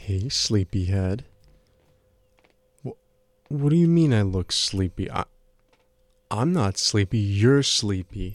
Hey, sleepyhead. What do you mean I look sleepy? I'm not sleepy, you're sleepy.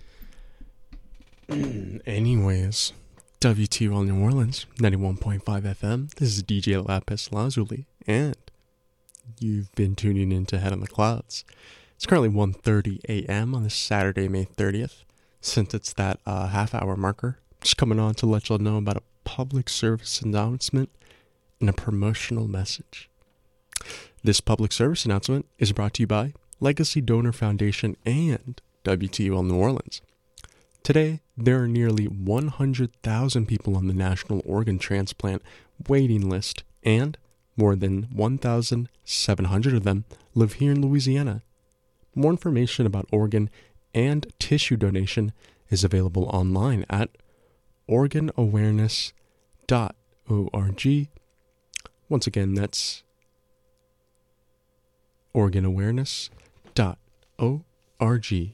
Anyways, WTOL New Orleans, 91.5 FM. This is DJ Lapis Lazuli, and you've been tuning in to Head on the Clouds. It's currently 1:30 a.m. on this Saturday, May 30th. Since it's that half-hour marker, just coming on to let y'all know about a public service announcement and a promotional message. This public service announcement is brought to you by Legacy Donor Foundation and WTOL New Orleans. Today, there are nearly 100,000 people on the National Organ Transplant waiting list, and more than 1,700 of them live here in Louisiana. More information about organ and tissue donation is available online at organawareness.org. Once again, that's organawareness.org.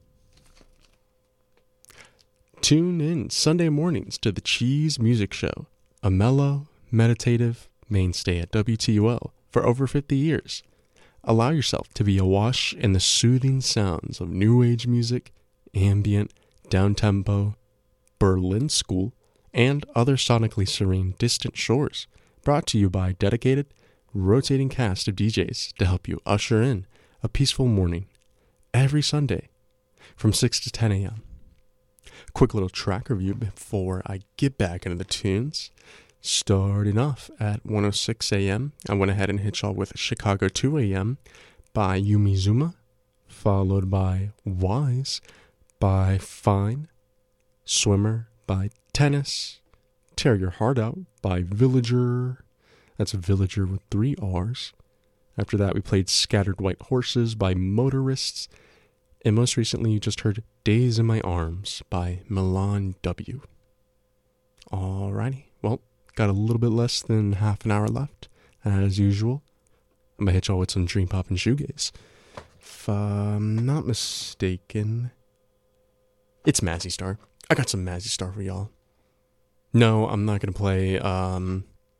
Tune in Sunday mornings to the Cheese Music Show, a mellow, meditative mainstay at WTOL for over 50 years. Allow yourself to be awash in the soothing sounds of new age music, ambient, downtempo, Berlin school, and other sonically serene distant shores, brought to you by a dedicated, rotating cast of DJs to help you usher in a peaceful morning every Sunday from 6 to 10 a.m. Quick little track review before I get back into the tunes. Starting off at 1:06 a.m., I went ahead and hit y'all with Chicago 2 a.m. by Yumi Zuma, followed by Wise by Fine, Swimmer by Tennis, Tear Your Heart Out by Villager, that's Villager with 3 R's. After that, we played Scattered White Horses by Motorists, and most recently you just heard Days in My Arms by Milan W. Alrighty, well, got a little bit less than half an hour left. As usual, I'm gonna hit y'all with some Dream Pop and Shoegaze. If I'm not mistaken, it's Mazzy Star. I got some Mazzy Star for y'all. No, I'm not gonna play, I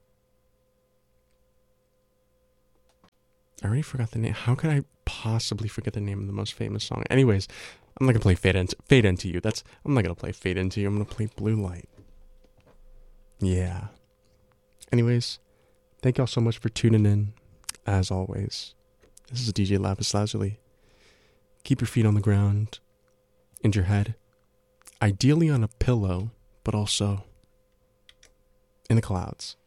already forgot the name. How could I possibly forget the name of the most famous song? Anyways, I'm not gonna play Fade Into You. I'm not gonna play Fade Into You. I'm gonna play Blue Light. Yeah. Anyways, thank y'all so much for tuning in. As always, this is DJ Lapis Lazuli. Keep your feet on the ground and your head, ideally on a pillow, but also in the clouds.